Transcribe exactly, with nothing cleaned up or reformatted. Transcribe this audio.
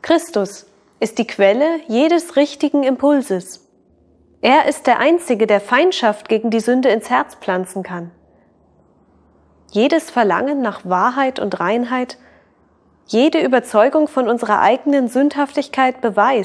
Christus ist die Quelle jedes richtigen Impulses. Er ist der Einzige, der Feindschaft gegen die Sünde ins Herz pflanzen kann. Jedes Verlangen nach Wahrheit und Reinheit, jede Überzeugung von unserer eigenen Sündhaftigkeit beweist,